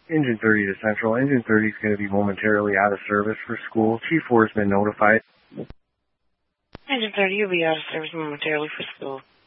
Engine 30 to Central. Engine 30 is going to be momentarily out of service for school. Chief 4 has been notified. Engine 30, you'll be out of service momentarily for school.